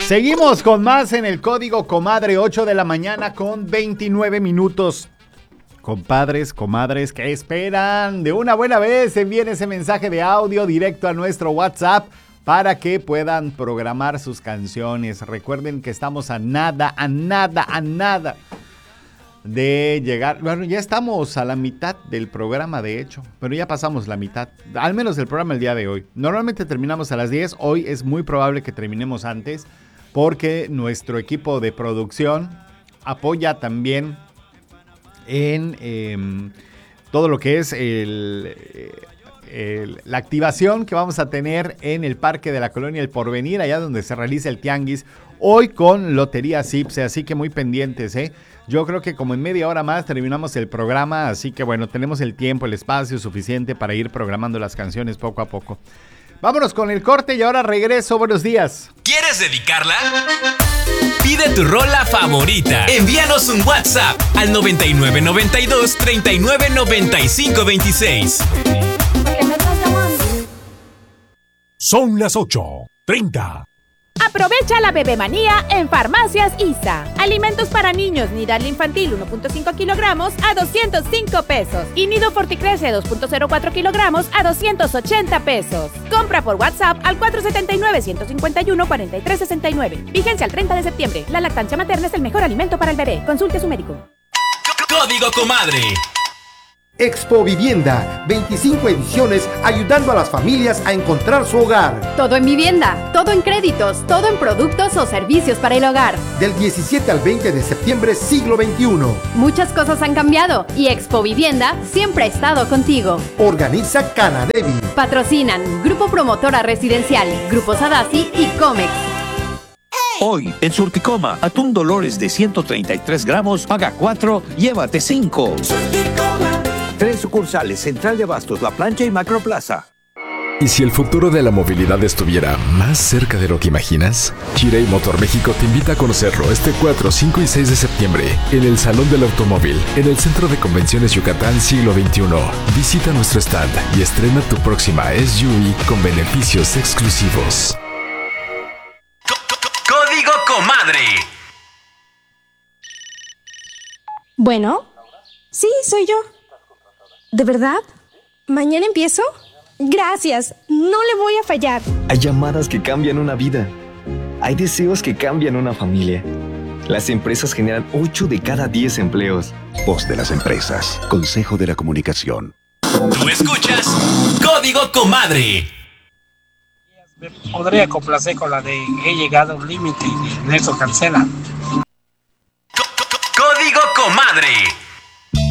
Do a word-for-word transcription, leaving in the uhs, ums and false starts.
Seguimos con más en el Código Comadre, ocho de la mañana con veintinueve minutos. Compadres, comadres, ¿qué esperan? De una buena vez envíen ese mensaje de audio directo a nuestro WhatsApp para que puedan programar sus canciones. Recuerden que estamos a nada, a nada, a nada de llegar. Bueno, ya estamos a la mitad del programa, de hecho, pero ya pasamos la mitad, al menos del programa el día de hoy. Normalmente terminamos a las diez, hoy es muy probable que terminemos antes, porque nuestro equipo de producción apoya también en eh, todo lo que es el, el, la activación que vamos a tener en el Parque de la Colonia El Porvenir, allá donde se realiza el tianguis, hoy con Lotería Cipse, así que muy pendientes, ¿eh? Yo creo que como en media hora más terminamos el programa, así que bueno, tenemos el tiempo, el espacio suficiente para ir programando las canciones poco a poco. Vámonos con el corte y ahora regreso. Buenos días. ¿Quieres dedicarla? Pide tu rola favorita. Envíanos un WhatsApp al noventa y nueve noventa y dos treinta y nueve noventa y cinco veintiséis. Son las ocho treinta. Aprovecha la bebemanía en Farmacias I S A. Alimentos para niños Nidal infantil uno punto cinco kilogramos a doscientos cinco pesos. Y Nido Forticrece dos punto cero cuatro kilogramos a doscientos ochenta pesos. Compra por WhatsApp al cuatro siete nueve, uno cinco uno, cuatro tres seis nueve. Vigencia al treinta de septiembre. La lactancia materna es el mejor alimento para el bebé. Consulte a su médico. Código Comadre. Expo Vivienda, veinticinco ediciones ayudando a las familias a encontrar su hogar. Todo en vivienda, todo en créditos, todo en productos o servicios para el hogar. Del diecisiete al veinte de septiembre, siglo veintiuno. Muchas cosas han cambiado y Expo Vivienda siempre ha estado contigo. Organiza Canadevi. Patrocinan Grupo Promotora Residencial, Grupo Sadasi y Comex. Hoy, en Surticoma, atún Dolores de ciento treinta y tres gramos, paga cuatro, llévate cinco. Surticoma. Tres sucursales, Central de Abastos, La Plancha y Macroplaza. ¿Y si el futuro de la movilidad estuviera más cerca de lo que imaginas? Chirey Motor México te invita a conocerlo este cuatro, cinco y seis de septiembre en el Salón del Automóvil, en el Centro de Convenciones Yucatán Siglo veintiuno. Visita nuestro stand y estrena tu próxima S U V con beneficios exclusivos. Código Comadre. Bueno, sí, soy yo. ¿De verdad? ¿Mañana empiezo? Gracias, no le voy a fallar. Hay llamadas que cambian una vida. Hay deseos que cambian una familia. Las empresas generan ocho de cada diez empleos. Voz de las empresas. Consejo de la Comunicación. Tú escuchas Código Comadre. Me podría complacer con la de He llegado a un límite. Nelson Cancela. Código Comadre.